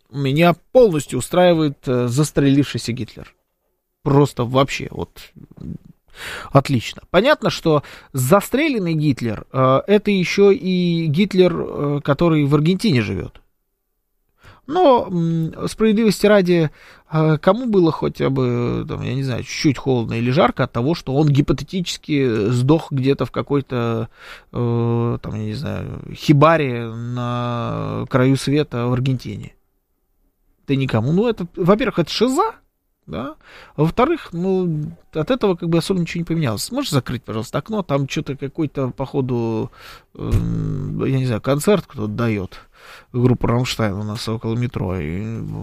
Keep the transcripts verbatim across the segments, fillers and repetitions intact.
Меня полностью устраивает э, застрелившийся Гитлер. Просто вообще, вот, отлично. Понятно, что застреленный Гитлер, э, это еще и Гитлер, э, который в Аргентине живет. Но, э, справедливости ради, э, кому было хотя бы, там, я не знаю, чуть-чуть холодно или жарко от того, что он гипотетически сдох где-то в какой-то, э, там, я не знаю, хибаре на краю света в Аргентине. Да никому. Ну, это, во-первых, это шиза, да, а во-вторых, ну, от этого как бы особо ничего не поменялось. Можешь закрыть, пожалуйста, окно, там что-то какой-то, походу, э, я не знаю, концерт кто-то дает, группа «Рамштайн» у нас около метро, и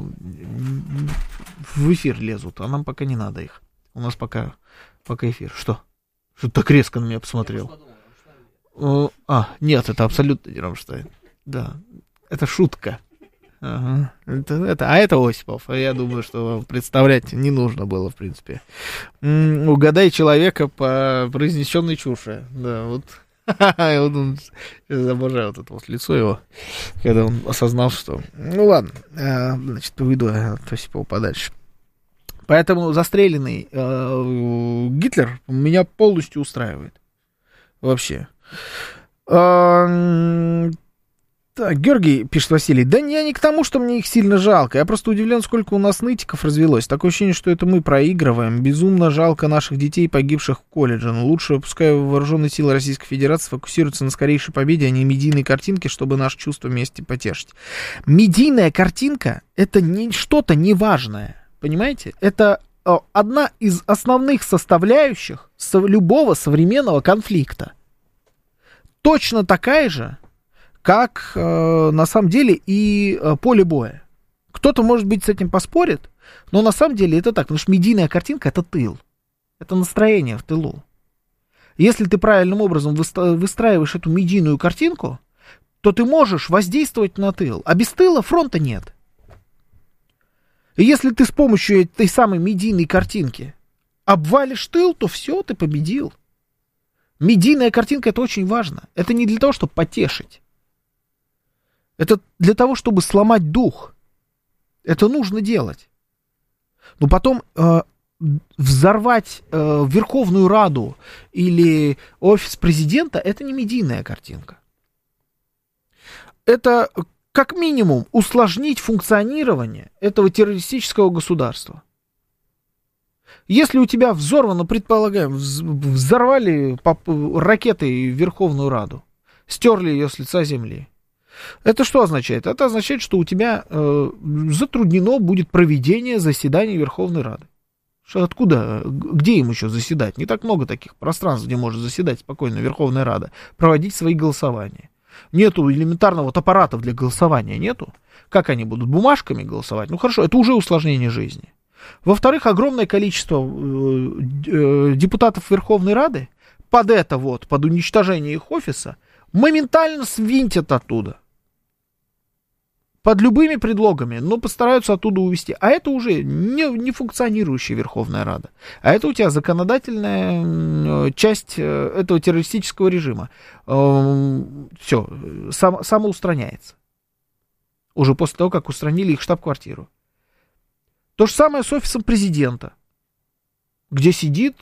в эфир лезут, а нам пока не надо их. У нас пока, пока эфир. Что? Что ты так резко на меня посмотрел? А, нет, это абсолютно не «Рамштайн». Да, это шутка. Ага. Это, это, а это Осипов. Я думаю, что представлять не нужно было, в принципе. М-м, угадай человека по произнесенной чуши. Да, вот. Он, обожаю вот это вот лицо его, когда он осознал, что... Ну ладно, значит, поведу я от Осипова подальше. Поэтому застреленный э, Гитлер меня полностью устраивает. Вообще. Так, Георгий, пишет Василий, да я не к тому, что мне их сильно жалко, я просто удивлен, сколько у нас нытиков развелось. Такое ощущение, что это мы проигрываем. Безумно жалко наших детей, погибших в колледже. Но лучше, пускай вооруженные силы Российской Федерации фокусируются на скорейшей победе, а не медийной картинке, чтобы наши чувства вместе потешить. Медийная картинка — это не что-то неважное, понимаете? Это одна из основных составляющих любого современного конфликта. Точно такая же, как э, на самом деле и э, поле боя. Кто-то, может быть, с этим поспорит, но на самом деле это так, потому что медийная картинка — это тыл, это настроение в тылу. Если ты правильным образом выстраиваешь эту медийную картинку, то ты можешь воздействовать на тыл, а без тыла фронта нет. И если ты с помощью этой самой медийной картинки обвалишь тыл, то все, ты победил. Медийная картинка — это очень важно. Это не для того, чтобы потешить. Это для того, чтобы сломать дух. Это нужно делать. Но потом э, взорвать э, Верховную Раду или офис президента — это не медийная картинка. Это, как минимум, усложнить функционирование этого террористического государства. Если у тебя взорвано, предполагаем, взорвали ракетой Верховную Раду, стерли ее с лица земли, это что означает? Это означает, что у тебя э, затруднено будет проведение заседаний Верховной Рады. Что, откуда, где им еще заседать? Не так много таких пространств, где может заседать спокойно Верховная Рада, проводить свои голосования. Нету элементарного вот аппаратов для голосования, нету. Как они будут бумажками голосовать? Ну хорошо, это уже усложнение жизни. Во-вторых, огромное количество э, э, депутатов Верховной Рады под это вот, под уничтожение их офиса, моментально свинтят оттуда. Под любыми предлогами, но постараются оттуда увести. А это уже не, не функционирующая Верховная Рада. А это у тебя законодательная часть этого террористического режима. Все, сам, самоустраняется. Уже после того, как устранили их штаб-квартиру. То же самое с офисом президента, где сидит,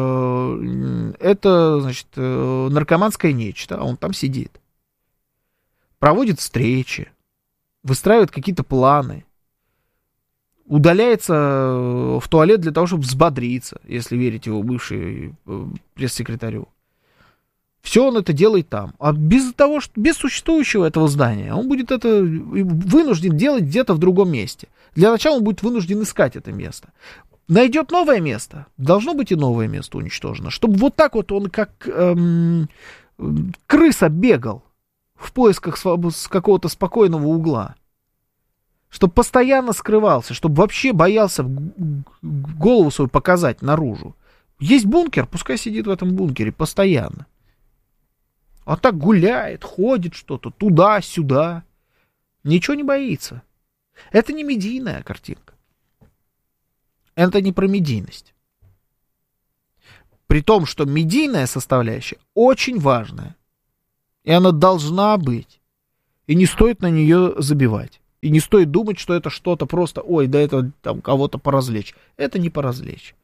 это, значит, наркоманское нечто, а он там сидит. Проводит встречи. Выстраивает какие-то планы, удаляется в туалет для того, чтобы взбодриться, если верить его бывшей пресс-секретарю. Все он это делает там. А без того, что без существующего этого здания, он будет это вынужден делать где-то в другом месте. Для начала он будет вынужден искать это место. Найдет новое место, должно быть и новое место уничтожено. Чтобы вот так вот он как эм, крыса бегал в поисках с какого-то спокойного угла, чтобы постоянно скрывался, чтобы вообще боялся голову свою показать наружу. Есть бункер, пускай сидит в этом бункере постоянно. А так гуляет, ходит что-то туда-сюда, ничего не боится. Это не медийная картинка. Это не про медийность. При том, что медийная составляющая очень важная. И она должна быть. И не стоит на нее забивать. И не стоит думать, что это что-то просто, ой, да это там кого-то поразвлечь. Это не поразвлечь.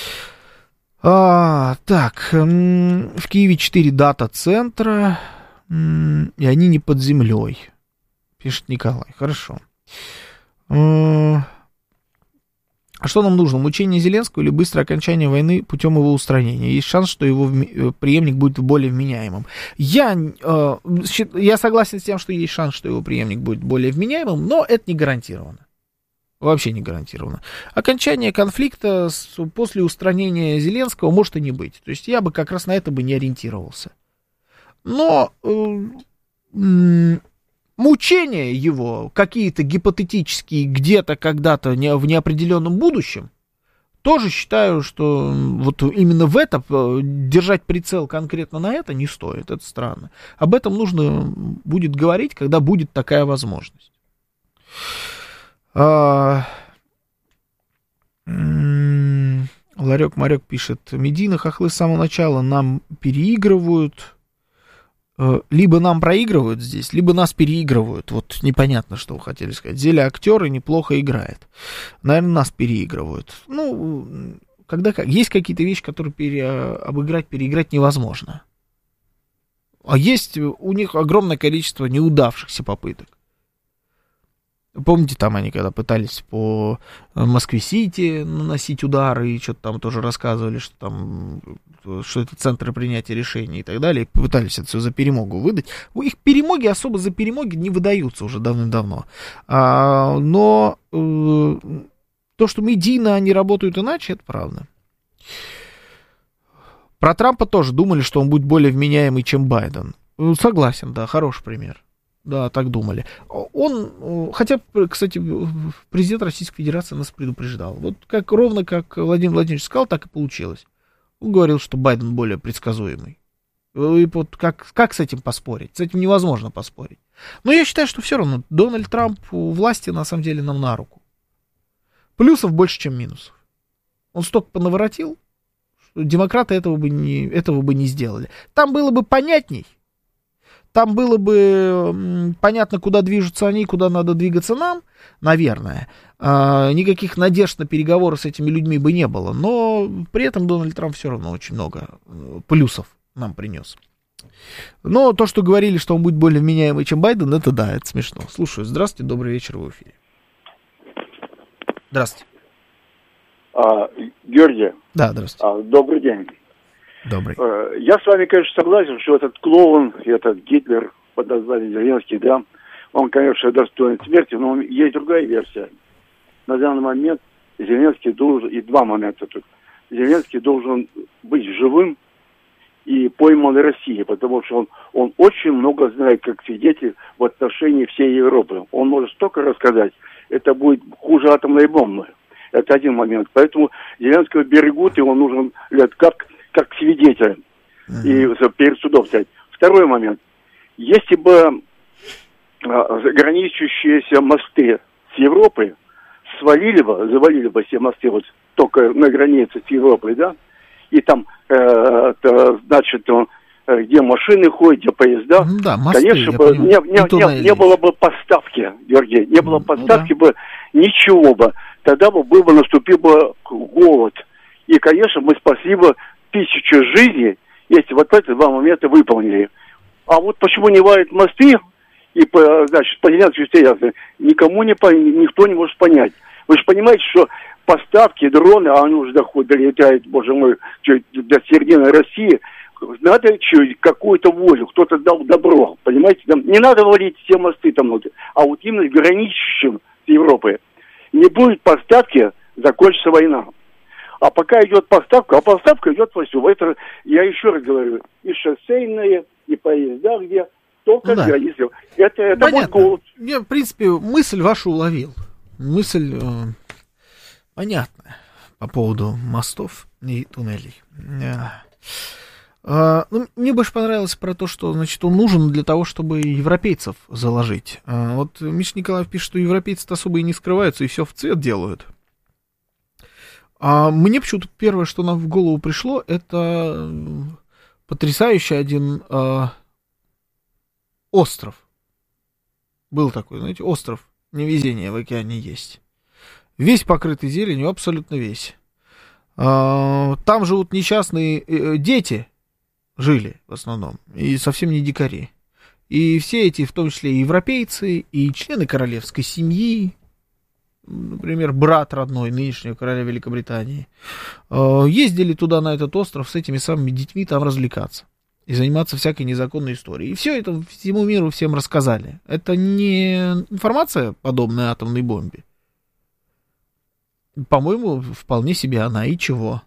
А, так, в Киеве четыре дата-центра, и они не под землей, пишет Николай. Хорошо. А что нам нужно? Мучение Зеленского или быстрое окончание войны путем его устранения? Есть шанс, что его преемник будет более вменяемым. Я, э, я согласен с тем, что есть шанс, что его преемник будет более вменяемым, но это не гарантировано. Вообще не гарантировано. Окончание конфликта с, после устранения Зеленского может и не быть. То есть я бы как раз на это бы не ориентировался. Но э, э, мучения его, какие-то гипотетические, где-то, когда-то не, в неопределенном будущем, тоже считаю, что вот именно в это, держать прицел конкретно на это не стоит. Это странно. Об этом нужно будет говорить, когда будет такая возможность. А... Ларек-марек пишет: медийные хохлы с самого начала нам переигрывают. Либо нам проигрывают здесь, либо нас переигрывают. Вот непонятно, что вы хотели сказать. Зеля актер и неплохо играет. Наверное, нас переигрывают. Ну, когда как. Есть какие-то вещи, которые пере... обыграть, переиграть невозможно. А есть у них огромное количество неудавшихся попыток. Помните, там они когда пытались по Москве-Сити наносить удары, и что-то там тоже рассказывали, что там, что это центры принятия решений и так далее, и пытались это все за перемогу выдать. Их перемоги особо за перемоги не выдаются уже давным-давно. А, но э, то, что медийно они работают иначе, это правда. Про Трампа тоже думали, что он будет более вменяемый, чем Байден. Согласен, да, хороший пример. Да, так думали. Он, хотя, кстати, президент Российской Федерации нас предупреждал. Вот как, ровно как Владимир Владимирович сказал, так и получилось. Он говорил, что Байден более предсказуемый. И вот как, как с этим поспорить? С этим невозможно поспорить. Но я считаю, что все равно Дональд Трамп у власти на самом деле нам на руку. Плюсов больше, чем минусов. Он столько понаворотил, что демократы этого бы не, этого бы не сделали. Там было бы понятней. Там было бы понятно, куда движутся они, куда надо двигаться нам, наверное. А, никаких надежд на переговоры с этими людьми бы не было. Но при этом Дональд Трамп все равно очень много плюсов нам принес. Но то, что говорили, что он будет более вменяемый, чем Байден, это да, это смешно. Слушаю. Здравствуйте, добрый вечер, в эфире. Здравствуйте. А, Георгий. Да, здравствуйте. А, добрый день. Добрый. Я с вами, конечно, согласен, что этот клоун, этот Гитлер под названием Зеленский, да, он, конечно, достоин смерти, но есть другая версия. На данный момент Зеленский должен, и два момента тут, Зеленский должен быть живым и пойман Россией, потому что он, он очень много знает, как свидетель в отношении всей Европы. Он может столько рассказать, это будет хуже атомной бомбы. Это один момент. Поэтому Зеленского берегут, и он нужен как... как свидетель, uh-huh. и перед судом стоять. Второй момент. Если бы а, граничащиеся мосты с Европой свалили бы, завалили бы все мосты вот только на границе с Европой, да, и там, э, это, значит, он, где машины ходят, где поезда, ну, да, мосты, конечно, бы, не, не, не, не было бы поставки, Георгий, не было поставки ну, да. бы ничего бы. Тогда бы был бы, наступил бы голод. И, конечно, мы спасли бы тысячу жизней, если вот эти два момента выполнили. А вот почему не валят мосты и, значит, по Зеленскому стоят, никому не никто не может понять. Вы же понимаете, что поставки, дроны, а они уже доходят, долетают, боже мой, до середины России, надо какую-то волю, кто-то дал добро, понимаете? Там не надо валить все мосты там, а вот именно граничащим с Европой. Не будет поставки, закончится война. А пока идет поставка, а поставка идет во всем. Это, я еще раз говорю, и шоссейные, и поезда, где только ну, да. границы. Это, это будет голод. Я, в принципе, мысль вашу уловил. Мысль э, понятная по поводу мостов и туннелей. А, ну, мне больше понравилось про то, что, значит, он нужен для того, чтобы европейцев заложить. А, вот Миша Николаев пишет, что европейцы особо и не скрываются, и все в цвет делают. А мне почему-то первое, что нам в голову пришло, это потрясающий один а, остров. Был такой, знаете, остров невезение в океане есть. Весь покрытый зеленью, абсолютно весь. Там живут несчастные дети, жили в основном, и совсем не дикари. И все эти, в том числе и европейцы, и члены королевской семьи, например, брат родной нынешнего короля Великобритании, ездили туда, на этот остров, с этими самыми детьми там развлекаться и заниматься всякой незаконной историей. И все это всему миру всем рассказали. Это не информация, подобная атомной бомбе. По-моему, вполне себе она. И чего?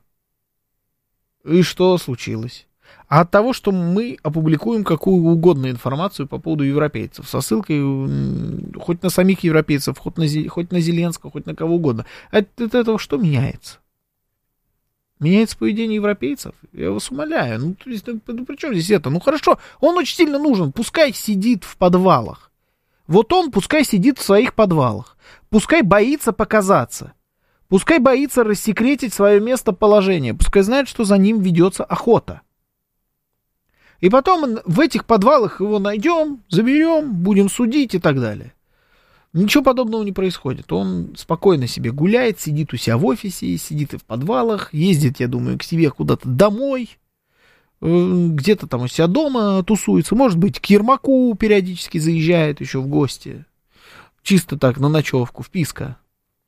И что случилось? А от того, что мы опубликуем какую угодно информацию по поводу европейцев, со ссылкой хоть на самих европейцев, хоть на, хоть на Зеленского, хоть на кого угодно, от, от этого что меняется? Меняется поведение европейцев? Я вас умоляю. Ну, то есть, ну, при чем здесь это? Ну, хорошо, он очень сильно нужен. Пускай сидит в подвалах. Вот он пускай сидит в своих подвалах. Пускай боится показаться. Пускай боится рассекретить свое местоположение. Пускай знает, что за ним ведется охота. И потом в этих подвалах его найдем, заберем, будем судить и так далее. Ничего подобного не происходит. Он спокойно себе гуляет, сидит у себя в офисе, сидит и в подвалах, ездит, я думаю, к себе куда-то домой, где-то там у себя дома тусуется, может быть, к Ермаку периодически заезжает еще в гости. Чисто так, на ночевку, в Писко.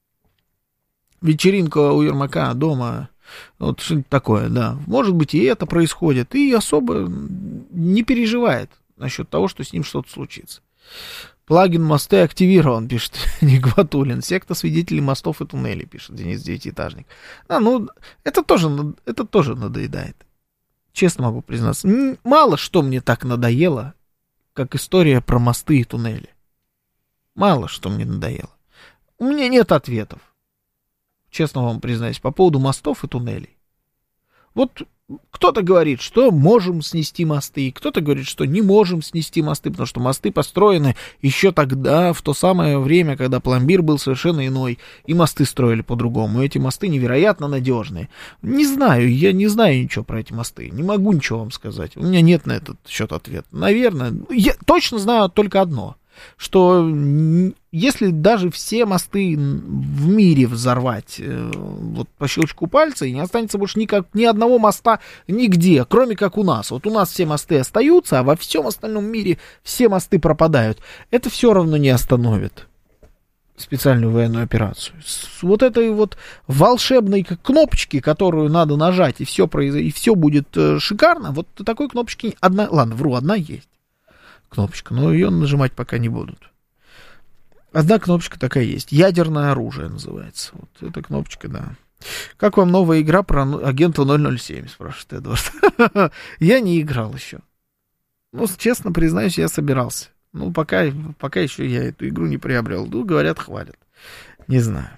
Вечеринка у Ермака дома, вот что-нибудь такое, да. Может быть, и это происходит, и особо не переживает насчет того, что с ним что-то случится. Плагин мосты активирован, пишет Ник Батулин. Секта свидетелей мостов и туннелей, пишет Денис Девятиэтажник. А, ну, это тоже, это тоже надоедает. Честно могу признаться. Мало что мне так надоело, как история про мосты и туннели. Мало что мне надоело. У меня нет ответов. Честно вам признаюсь, по поводу мостов и туннелей. Вот кто-то говорит, что можем снести мосты, кто-то говорит, что не можем снести мосты, потому что мосты построены еще тогда, в то самое время, когда пломбир был совершенно иной, и мосты строили по-другому, и эти мосты невероятно надежные. Не знаю, я не знаю ничего про эти мосты, не могу ничего вам сказать, у меня нет на этот счет ответа. Наверное, я точно знаю только одно, что если даже все мосты в мире взорвать вот по щелчку пальца, и не останется больше никак, ни одного моста нигде, кроме как у нас. Вот у нас все мосты остаются, а во всем остальном мире все мосты пропадают. Это все равно не остановит специальную военную операцию. С вот этой вот волшебной кнопочки, которую надо нажать, и все, произ... и все будет шикарно, вот такой кнопочки одна, ладно, вру, одна есть. Кнопочка, но ее нажимать пока не будут. Одна кнопочка такая есть. Ядерное оружие называется. Вот эта кнопочка, да. Как вам новая игра про агента ноль ноль семь, спрашивает Эдвард. Я не играл еще. Ну, честно признаюсь, я собирался. Ну, пока, пока еще я эту игру не приобрел. Ну, говорят, хвалят. Не знаю.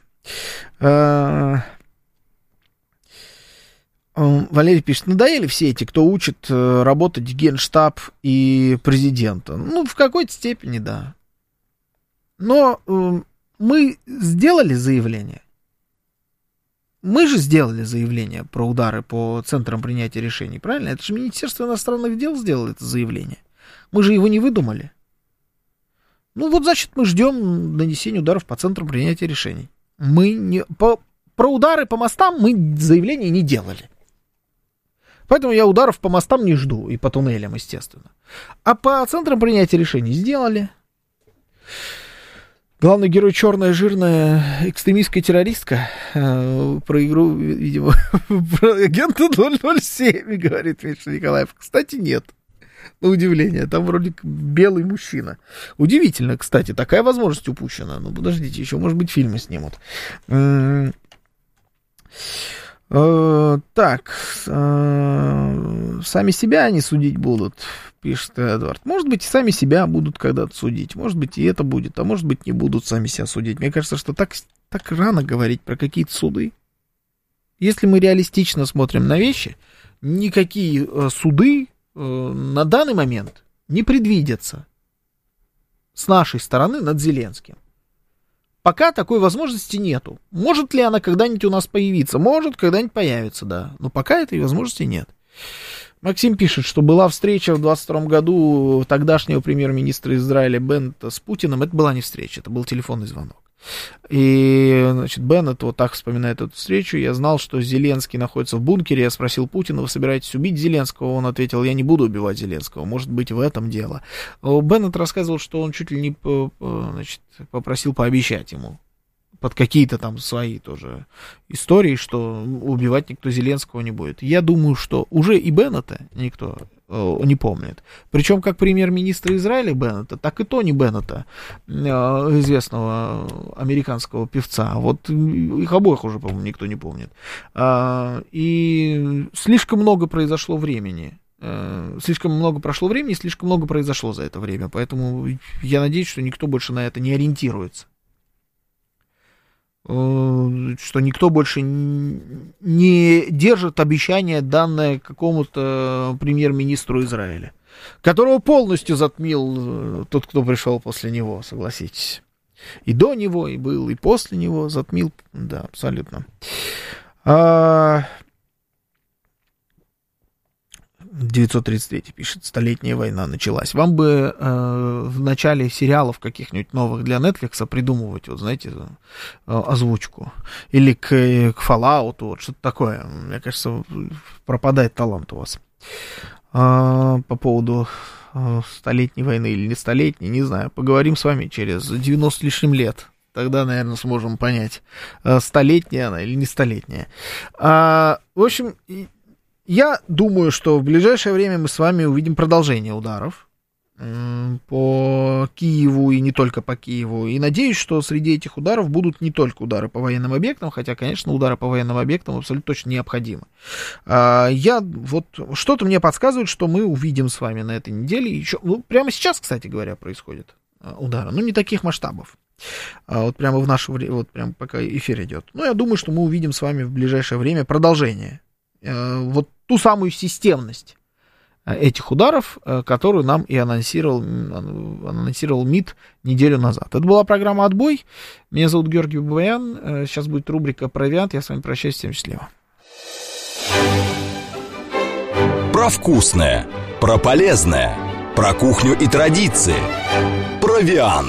Валерий пишет, надоели все эти, кто учит э, работать Генштаб и президента. Ну, в какой-то степени, да. Но э, мы сделали заявление. Мы же сделали заявление про удары по центрам принятия решений, правильно? Это же Министерство иностранных дел сделало это заявление. Мы же его не выдумали. Ну, вот, значит, мы ждем нанесения ударов по центрам принятия решений. Мы не... По... Про удары по мостам мы заявление не делали. Поэтому я ударов по мостам не жду, и по туннелям, естественно. А по центрам принятия решений сделали. Главный герой черная, жирная, экстремистская террористка. Э, про игру, видимо, про агента ноль ноль семь, говорит Миша Николаев. Кстати, нет. На удивление, там вроде белый мужчина. Удивительно, кстати, такая возможность упущена. Ну, подождите, еще, может быть, фильмы снимут. Э, так, э, сами себя они судить будут, пишет Эдвард. Может быть, и сами себя будут когда-то судить. Может быть, и это будет, а может быть, не будут сами себя судить. Мне кажется, что так, так рано говорить про какие-то суды. Если мы реалистично смотрим на вещи, никакие э, суды э, на данный момент не предвидятся с нашей стороны над Зеленским. Пока такой возможности нету. Может ли она когда-нибудь у нас появиться? Может, когда-нибудь появится, да. Но пока этой возможности нет. Максим пишет, что была встреча в двадцать втором году тогдашнего премьер-министра Израиля Беннета с Путиным. Это была не встреча, это был телефонный звонок. И, значит, Беннет вот так вспоминает эту встречу. Я знал, что Зеленский находится в бункере. Я спросил Путина: вы собираетесь убить Зеленского? Он ответил: я не буду убивать Зеленского. Может быть, в этом дело. Беннет рассказывал, что он чуть ли не, значит, попросил пообещать ему под какие-то там свои тоже истории, что убивать никто Зеленского не будет. Я думаю, что уже и Беннета никто э, не помнит. Причем как премьер-министра Израиля Беннета, так и Тони Беннета, э, известного американского певца. Вот их обоих уже, по-моему, никто не помнит. А, и слишком много произошло времени. Э, слишком много прошло времени, слишком много произошло за это время. Поэтому я надеюсь, что никто больше на это не ориентируется. Что никто больше не держит обещание, данное какому-то премьер-министру Израиля, которого полностью затмил тот, кто пришел после него, согласитесь. И до него, и был, и после него затмил, да, абсолютно. А... девятьсот тридцать третий пишет: столетняя война началась. Вам бы э, в начале сериалов каких-нибудь новых для Netflix придумывать, вот знаете, э, озвучку. Или к, к Fallout, вот что-то такое. Мне кажется, пропадает талант у вас. А, по поводу э, столетней войны или не столетней, не знаю. Поговорим с вами через девяносто с лишним лет. Тогда, наверное, сможем понять, э, столетняя она или не столетняя. А, в общем... Я думаю, что в ближайшее время мы с вами увидим продолжение ударов по Киеву и не только по Киеву. И надеюсь, что среди этих ударов будут не только удары по военным объектам, хотя, конечно, удары по военным объектам абсолютно точно необходимы. Я вот что-то мне подсказывает, что мы увидим с вами на этой неделе еще, ну, прямо сейчас, кстати говоря, происходят удары, но не таких масштабов. Вот прямо в наше время, вот прямо пока эфир идет. Но я думаю, что мы увидим с вами в ближайшее время продолжение. Вот ту самую системность этих ударов, которую нам и анонсировал, анонсировал МИД неделю назад. Это была программа «Отбой». Меня зовут Георгий Бабаян. Сейчас будет рубрика «Провиант». Я с вами прощаюсь. Всем счастливо. Про вкусное, про полезное, про кухню и традиции. Провиант.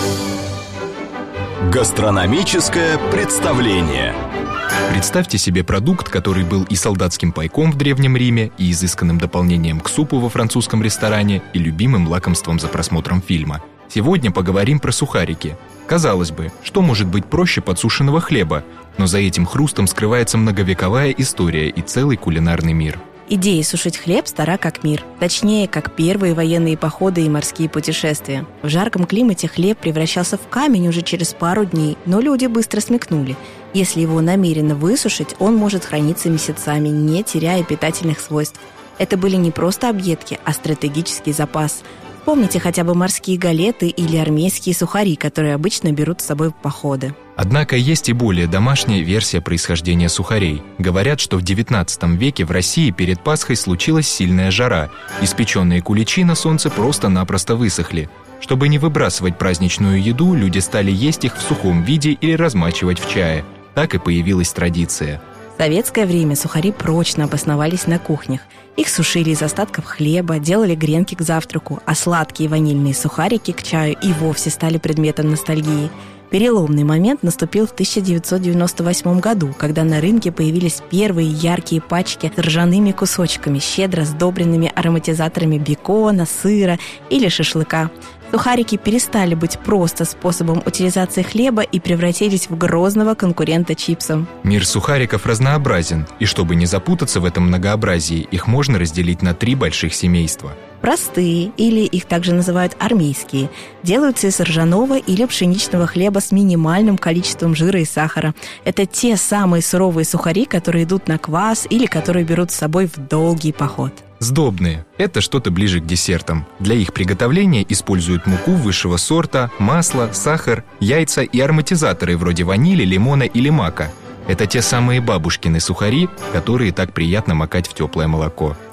Гастрономическое представление. Представьте себе продукт, который был и солдатским пайком в Древнем Риме, и изысканным дополнением к супу во французском ресторане, и любимым лакомством за просмотром фильма. Сегодня поговорим про сухарики. Казалось бы, что может быть проще подсушенного хлеба, но за этим хрустом скрывается многовековая история и целый кулинарный мир. Идея сушить хлеб стара как мир. Точнее, как первые военные походы и морские путешествия. В жарком климате хлеб превращался в камень уже через пару дней, но люди быстро смекнули. Если его намеренно высушить, он может храниться месяцами, не теряя питательных свойств. Это были не просто объедки, а стратегический запас. Помните хотя бы морские галеты или армейские сухари, которые обычно берут с собой в походы. Однако есть и более домашняя версия происхождения сухарей. Говорят, что в девятнадцатом веке в России перед Пасхой случилась сильная жара. Испеченные куличи на солнце просто-напросто высохли. Чтобы не выбрасывать праздничную еду, люди стали есть их в сухом виде или размачивать в чае. Так и появилась традиция. В советское время сухари прочно обосновались на кухнях. Их сушили из остатков хлеба, делали гренки к завтраку, а сладкие ванильные сухарики к чаю и вовсе стали предметом ностальгии. Переломный момент наступил в тысяча девятьсот девяносто восьмом году, когда на рынке появились первые яркие пачки с ржаными кусочками, щедро сдобренными ароматизаторами бекона, сыра или шашлыка. Сухарики перестали быть просто способом утилизации хлеба и превратились в грозного конкурента чипсам. Мир сухариков разнообразен, и чтобы не запутаться в этом многообразии, их можно разделить на три больших семейства. Простые, или их также называют армейские, делаются из ржаного или пшеничного хлеба с минимальным количеством жира и сахара. Это те самые суровые сухари, которые идут на квас или которые берут с собой в долгий поход. Сдобные – это что-то ближе к десертам. Для их приготовления используют муку высшего сорта, масло, сахар, яйца и ароматизаторы вроде ванили, лимона или мака. Это те самые бабушкины сухари, которые так приятно макать в теплое молоко.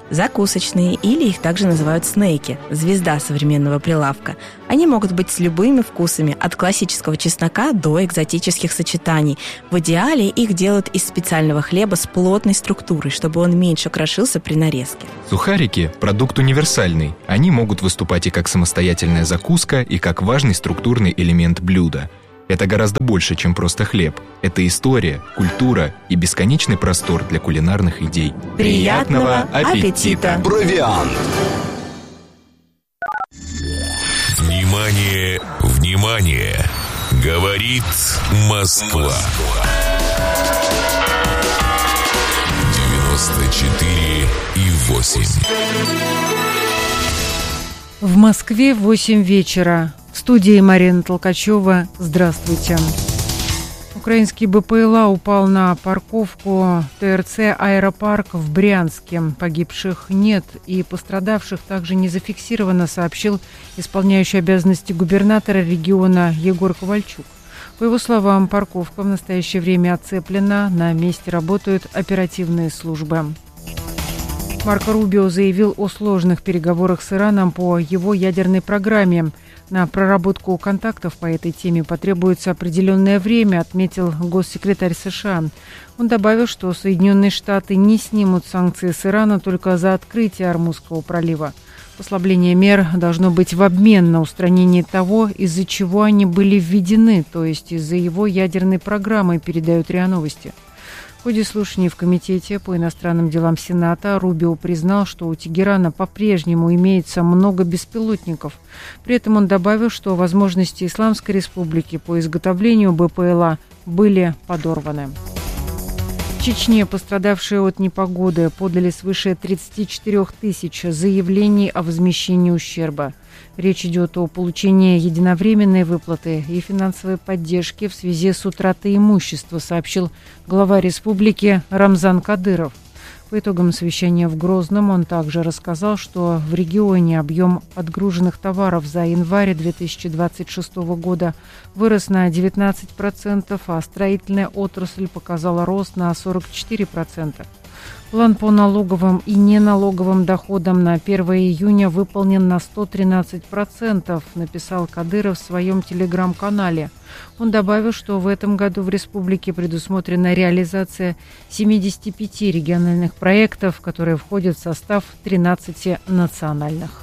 Закусочные, или их также называют снеки, звезда современного прилавка. Они могут быть с любыми вкусами, от классического чеснока до экзотических сочетаний. В идеале их делают из специального хлеба с плотной структурой, чтобы он меньше крошился при нарезке. Сухарики – продукт универсальный. Они могут выступать и как самостоятельная закуска, и как важный структурный элемент блюда. Это гораздо больше, чем просто хлеб. Это история, культура и бесконечный простор для кулинарных идей. Приятного аппетита! Провиант. Внимание, внимание! Говорит Москва. девяносто четыре и восемь. В Москве восемь вечера. В студии Марина Толкачева. Здравствуйте. Украинский БПЛА упал на парковку ТРЦ «Аэропарк» в Брянске. Погибших нет и пострадавших также не зафиксировано, сообщил исполняющий обязанности губернатора региона Егор Ковальчук. По его словам, парковка в настоящее время оцеплена, на месте работают оперативные службы. Марко Рубио заявил о сложных переговорах с Ираном по его ядерной программе. На проработку контактов по этой теме потребуется определенное время, отметил госсекретарь США. Он добавил, что Соединенные Штаты не снимут санкции с Ирана только за открытие Ормузского пролива. Послабление мер должно быть в обмен на устранение того, из-за чего они были введены, то есть из-за его ядерной программы, передают РИА Новости. В ходе слушаний в Комитете по иностранным делам Сената Рубио признал, что у Тегерана по-прежнему имеется много беспилотников. При этом он добавил, что возможности Исламской Республики по изготовлению БПЛА были подорваны. В Чечне пострадавшие от непогоды подали свыше тридцать четыре тысячи заявлений о возмещении ущерба. Речь идет о получении единовременной выплаты и финансовой поддержки в связи с утратой имущества, сообщил глава республики Рамзан Кадыров. По итогам совещания в Грозном он также рассказал, что в регионе объем отгруженных товаров за январь две тысячи двадцать шестого года вырос на девятнадцать процентов, а строительная отрасль показала рост на сорок четыре процента. План по налоговым и неналоговым доходам на первое июня выполнен на сто тринадцать процентов, написал Кадыров в своем телеграм-канале. Он добавил, что в этом году в республике предусмотрена реализация семидесяти пяти региональных проектов, которые входят в состав тринадцати национальных.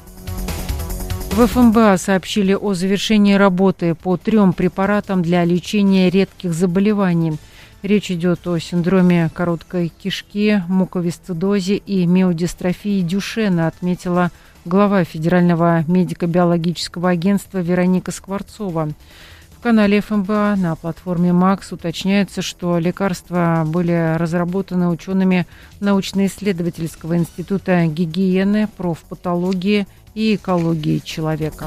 В эф эм бэ а сообщили о завершении работы по трем препаратам для лечения редких заболеваний. Речь идет о синдроме короткой кишки, муковисцидозе и миодистрофии Дюшена, отметила глава Федерального медико-биологического агентства Вероника Скворцова. В канале эф эм бэ а на платформе МАКС уточняется, что лекарства были разработаны учеными научно-исследовательского института гигиены, профпатологии и экологии человека.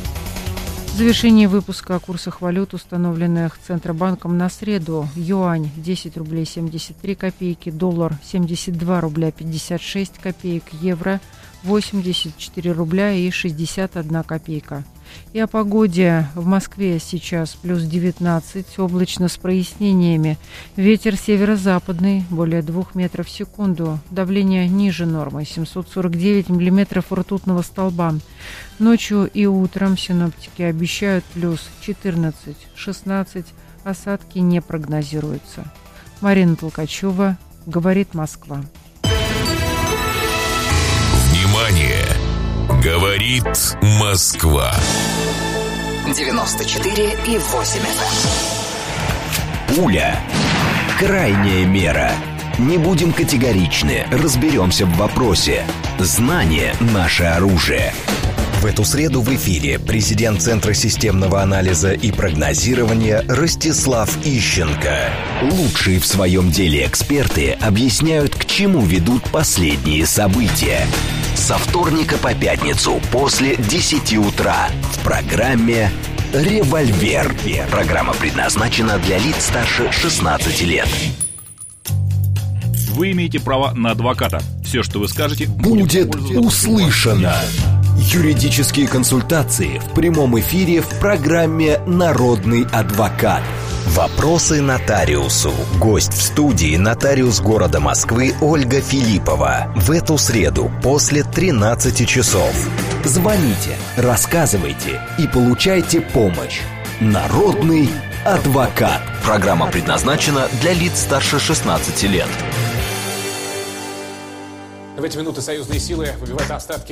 В завершении выпуска о курсах валют, установленных Центробанком на среду. Юань десять рублей семьдесят три копейки, доллар семьдесят два рубля пятьдесят шесть копеек, евро восемьдесят четыре рубля и шестьдесят одна копейка. И о погоде. В Москве сейчас плюс девятнадцать, облачно с прояснениями. Ветер северо-западный, более двух метров в секунду. Давление ниже нормы, семьсот сорок девять миллиметров ртутного столба. Ночью и утром синоптики обещают плюс четырнадцать-шестнадцать, осадки не прогнозируются. Марина Толкачева, говорит Москва. Внимание! Говорит Москва. девяносто четыре и восемь эф эм. Пуля. Крайняя мера. Не будем категоричны, разберемся в вопросе. Знание – наше оружие. В эту среду в эфире президент Центра системного анализа и прогнозирования Ростислав Ищенко. Лучшие в своем деле эксперты объясняют, к чему ведут последние события. Со вторника по пятницу после десяти утра в программе «Револьвер». Программа предназначена для лиц старше шестнадцати лет. Вы имеете право на адвоката. Все, что вы скажете, будет услышано. Юридические консультации в прямом эфире в программе «Народный адвокат». Вопросы нотариусу. Гость в студии нотариус города Москвы Ольга Филиппова. В эту среду после тринадцати часов. Звоните, рассказывайте и получайте помощь. Народный адвокат. Программа предназначена для лиц старше шестнадцати лет. В эти минуты союзные силы выбивают остатки